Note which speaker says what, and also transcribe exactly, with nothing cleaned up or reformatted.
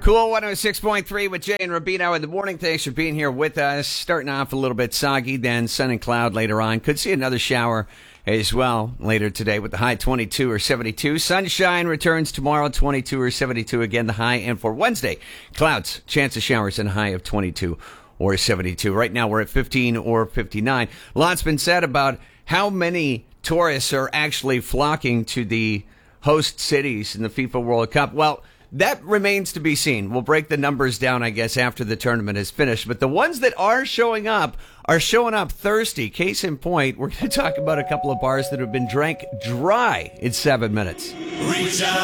Speaker 1: Cool one oh six point three with Jay and Rubino in the morning. Thanks for being here with us. Starting off a little bit soggy, then sun and cloud later on. Could see another shower as well later today with the high twenty-two or seventy-two. Sunshine returns tomorrow, twenty-two or seventy-two again, the high. And for Wednesday, clouds, chance of showers and a high of twenty-two or seventy-two. Right now we're at fifteen or fifty-nine. Lots been said about how many tourists are actually flocking to the host cities in the FIFA World Cup. Well, that remains to be seen. We'll break the numbers down, I guess, after the tournament is finished. But the ones that are showing up are showing up thirsty. Case in point, we're going to talk about a couple of bars that have been drank dry in seven minutes. Reach out.